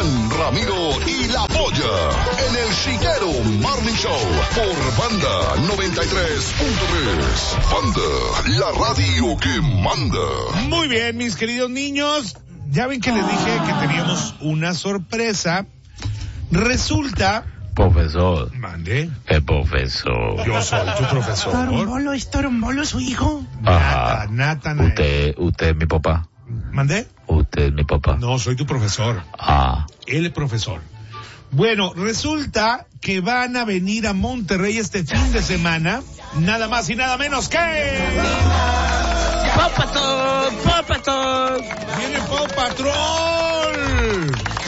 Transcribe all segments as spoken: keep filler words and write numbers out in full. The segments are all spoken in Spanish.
Adrián, Ramiro y La Polla en el Chiquero Morning Show por Banda noventa y tres punto tres. Banda, la radio que manda. Muy bien, mis queridos niños. Ya ven que les dije que teníamos una sorpresa. Resulta... Profesor. Mande. El profesor. Yo soy tu profesor. ¿Torombolo es Torombolo su hijo? Nata, Nata, Nata. Usted, usted es mi papá. ¿Mandé? Usted es mi papá. No, soy tu profesor. Ah. Él es profesor. Bueno, resulta que van a venir a Monterrey este fin de semana, nada más y nada menos que... ¡Paw Patrol! ¡Paw Patrol! ¡Viene Paw Patrol!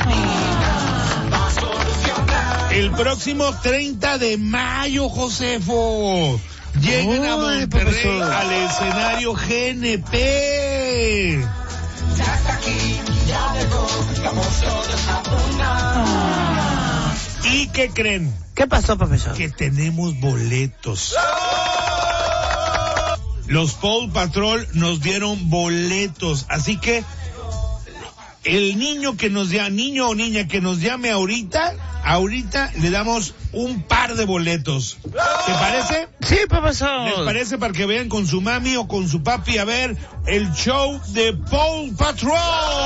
El próximo treinta de mayo, Josefo. Lleguen a Monterrey al escenario G N P. Ya está aquí, ya llegó, la emoción está una. ¿Y qué creen? ¿Qué pasó, profesor? Que tenemos boletos. Los Paw Patrol nos dieron boletos, así que el niño que nos llame, niño o niña que nos llame ahorita, ahorita le damos un par de boletos. ¿Te parece? Sí, profesor. ¿Les parece para que vean con su mami o con su papi a ver el show de Paw Patrol?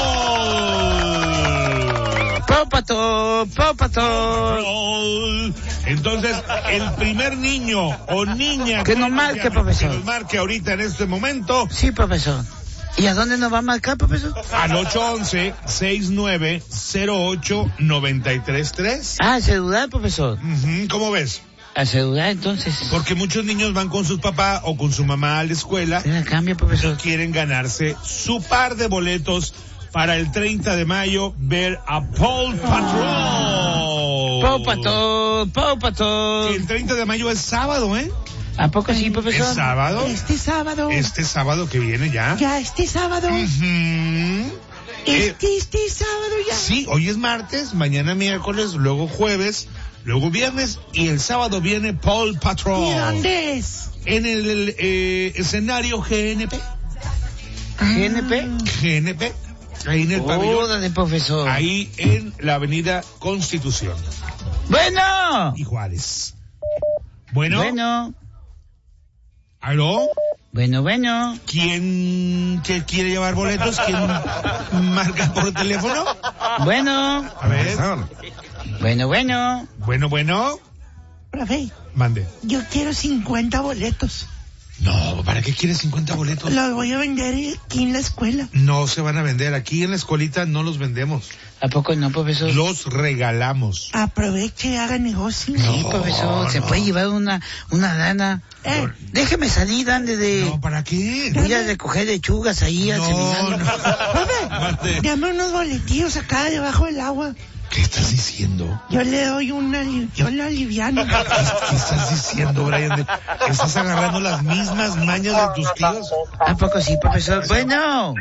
Paw Patrol, Paw Patrol. Entonces, el primer niño o niña que nos marque, llame, profesor. que nos marque ahorita en este momento. Sí, profesor. ¿Y a dónde nos va a marcar, profesor? Al ocho once, sesenta y nueve, cero ocho, noventa y tres tres. Ah, el celular, profesor. Uh-huh. ¿Cómo ves? Al celular, entonces. Porque muchos niños van con sus papás o con su mamá a la escuela. Tiene cambio, profesor. Y quieren ganarse su par de boletos para el treinta de mayo ver a Paw Patrol. Paw Patrol, Paw Patrol. Que el treinta de mayo es sábado, ¿eh? ¿A poco sí, profesor? ¿Es sábado? Este sábado. Este sábado que viene ya. Ya, este sábado. Uh-huh. Este, eh, este sábado ya. Sí, hoy es martes, mañana miércoles, luego jueves, luego viernes y el sábado viene Paw Patrol. ¿Y dónde es? En el, el eh, escenario G N P. ¿G N P? G N P. Ahí en el pabellón. Órale, profesor. Ahí en la avenida Constitución. Bueno. Y Juárez. Bueno. Bueno. ¿Aló? Bueno, bueno. ¿Quién que quiere llevar boletos? ¿Quién marca por teléfono? Bueno. A ver. Bueno, bueno. Bueno, bueno. Profe, Mande. yo quiero cincuenta boletos. No, ¿para qué quieres cincuenta boletos? Los voy a vender aquí en la escuela. No se van a vender. Aquí en la escuelita no los vendemos. ¿A poco no, profesor? Los regalamos. Aproveche y haga negocio. Sí, profesor, no, se no. puede llevar una, una lana. Eh, Déjeme salir, ande de... No, ¿para qué? Voy a recoger lechugas ahí al No, seminario. no. profe, Mande. dame unos boletillos acá debajo del agua. ¿Qué estás diciendo? Yo le doy una, li- yo lo aliviano. ¿Qué, qué estás diciendo, Brian? De- ¿Estás agarrando las mismas mañas de tus tíos? ¿A poco sí, profesor? Bueno.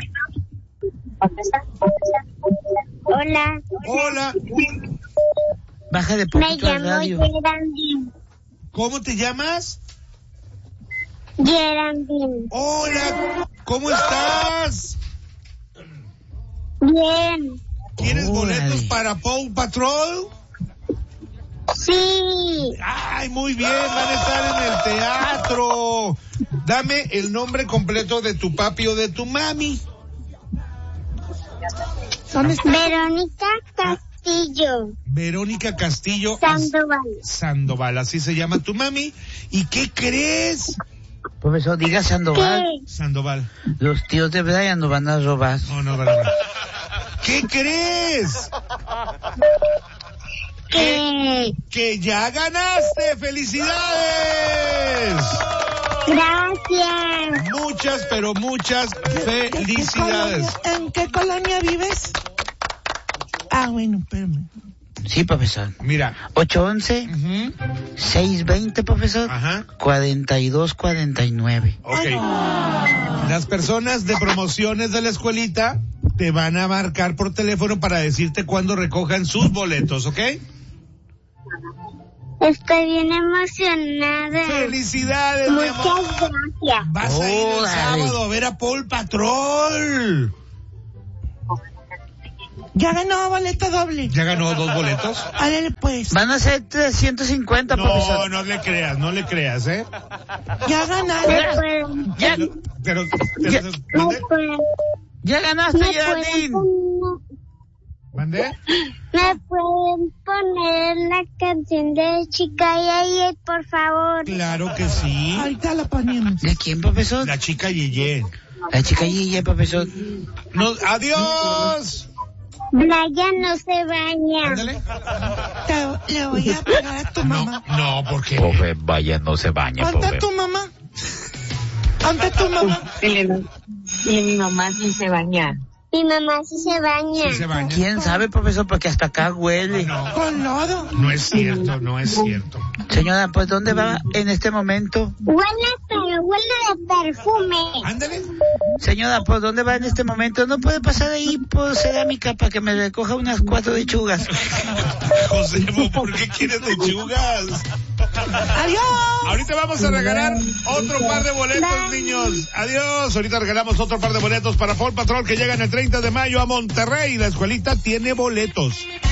Hola, Hola. Baja de me poquito al llamo radio. Geraldine. ¿Cómo te llamas? Geraldine. Hola. ¿Cómo estás? Bien. ¿Quieres Órale. boletos para Paw Patrol? Sí. Ay, muy bien, van a estar en el teatro. Dame el nombre completo de tu papi o de tu mami. ¿Dónde está? Verónica Castillo. Verónica Castillo Sandoval. Sandoval, así se llama tu mami. ¿Y qué crees? Profesor, diga Sandoval. ¿Qué? Sandoval. Los tíos de Brian nos van a robar. No, no, vale, vale. ¿Qué crees? ¿Qué? Que ya ganaste. ¡Felicidades! Gracias. Muchas, pero muchas ¿En qué felicidades. colonia- ¿En qué colonia vives? Ah, bueno, espérame. Sí, profesor. Mira. ocho once, Ujú. seiscientos veinte, profesor. Ajá. cuarenta y dos cuarenta y nueve. Ok. Las personas de promociones de la escuelita te van a marcar por teléfono para decirte cuándo recojan sus boletos, ¿ok? Estoy bien emocionada. ¡Felicidades, mi amor! Muchas gracias. Vas a ir el Órale. sábado a ver a Paw Patrol. Ya ganó boleto doble. ¿Ya ganó dos boletos? Ándale pues. Van a ser trescientos cincuenta, No, profesor. no le creas, no le creas, ¿eh? Ya Me ganaron. pueden, Ya, Pero, pero, Ya. pero- me ¿mandé? pueden, ya ganaste, me pueden Geraldine. poner- ¿Mandé? me pueden poner la canción de Chica Yeye, por favor. Claro que sí. Ahorita la ponemos. ¿De quién, profesor? La chica Yeye. La chica Yeye, profesor. No, adiós. Brian no se baña. Ándale. Te- le voy a pegar a tu No, mamá. no, porque Profe, vaya, no se bañe, ¿Dónde profe. tu mamá? ¿Dónde tu mamá? Dile, dile, mi mamá sí se baña. Mi mamá sí se baña. sí se baña. ¿Quién sabe, profesor? Porque hasta acá huele. No, Con lodo. no es cierto, no es cierto. Señora, pues ¿dónde va en este momento? Huele, pero huele de perfume. Ándale. Señora, ¿por dónde va en este momento? ¿No puede pasar ahí por cerámica para que me recoja unas cuatro lechugas? José, ¿por qué quieres lechugas? Adiós. Ahorita vamos a regalar otro par de boletos, niños. Adiós. Ahorita regalamos otro par de boletos para Paw Patrol que llegan el treinta de mayo a Monterrey. La escuelita tiene boletos.